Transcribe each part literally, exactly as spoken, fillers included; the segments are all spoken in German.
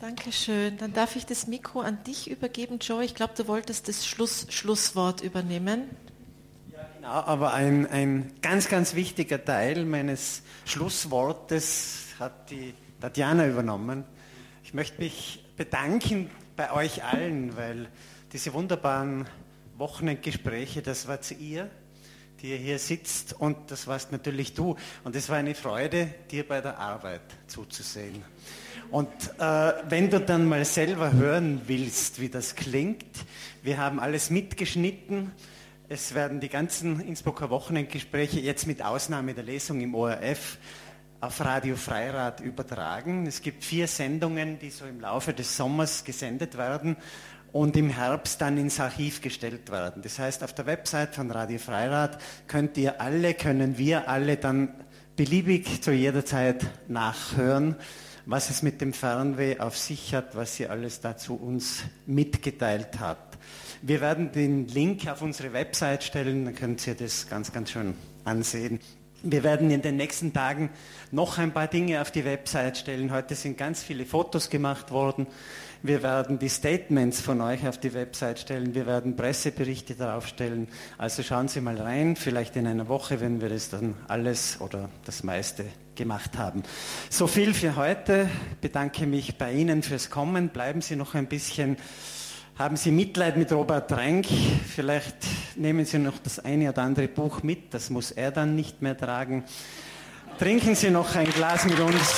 Dankeschön. Dann darf ich das Mikro an dich übergeben, Joe. Ich glaube, du wolltest das Schluss, Schlusswort übernehmen. Ja, genau, aber ein, ein ganz, ganz wichtiger Teil meines Schlusswortes hat die Tatjana übernommen. Ich möchte mich bedanken bei euch allen, weil diese wunderbaren Wochenendgespräche, das war zu ihr, die ihr hier sitzt, und das warst natürlich du. Und es war eine Freude, dir bei der Arbeit zuzusehen. Und äh, wenn du dann mal selber hören willst, wie das klingt, wir haben alles mitgeschnitten. Es werden die ganzen Innsbrucker Wochenendgespräche jetzt mit Ausnahme der Lesung im O R F auf Radio Freirad übertragen. Es gibt vier Sendungen, die so im Laufe des Sommers gesendet werden und im Herbst dann ins Archiv gestellt werden. Das heißt, auf der Website von Radio Freirad könnt ihr alle, können wir alle dann beliebig zu jeder Zeit nachhören, was es mit dem Fernweh auf sich hat, was sie alles dazu uns mitgeteilt hat. Wir werden den Link auf unsere Website stellen, dann könnt ihr das ganz, ganz schön ansehen. Wir werden in den nächsten Tagen noch ein paar Dinge auf die Website stellen. Heute sind ganz viele Fotos gemacht worden. Wir werden die Statements von euch auf die Website stellen. Wir werden Presseberichte darauf stellen. Also schauen Sie mal rein, vielleicht in einer Woche, wenn wir das dann alles oder das meiste gemacht haben. So viel für heute. Ich bedanke mich bei Ihnen fürs Kommen. Bleiben Sie noch ein bisschen. Haben Sie Mitleid mit Robert Renk? Vielleicht nehmen Sie noch das eine oder andere Buch mit. Das muss er dann nicht mehr tragen. Trinken Sie noch ein Glas mit uns.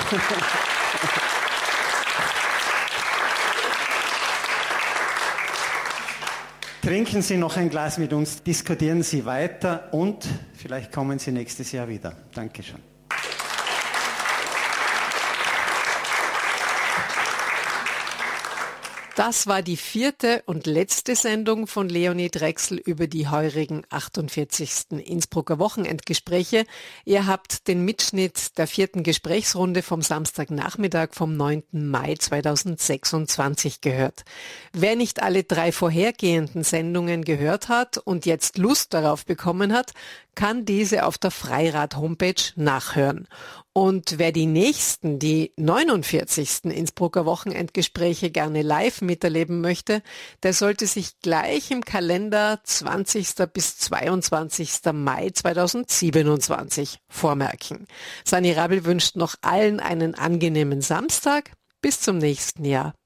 Trinken Sie noch ein Glas mit uns, diskutieren Sie weiter und vielleicht kommen Sie nächstes Jahr wieder. Dankeschön. Das war die vierte und letzte Sendung von Leonie Drechsel über die heurigen achtundvierzigsten Innsbrucker Wochenendgespräche. Ihr habt den Mitschnitt der vierten Gesprächsrunde vom Samstagnachmittag vom neunten Mai zweitausendsechsundzwanzig gehört. Wer nicht alle drei vorhergehenden Sendungen gehört hat und jetzt Lust darauf bekommen hat, kann diese auf der Freirad-Homepage nachhören. Und wer die nächsten, die neunundvierzigsten Innsbrucker Wochenendgespräche gerne live miterleben möchte, der sollte sich gleich im Kalender zwanzigsten bis zweiundzwanzigsten Mai zweitausendsiebenundzwanzig vormerken. Sani Rabel wünscht noch allen einen angenehmen Samstag. Bis zum nächsten Jahr.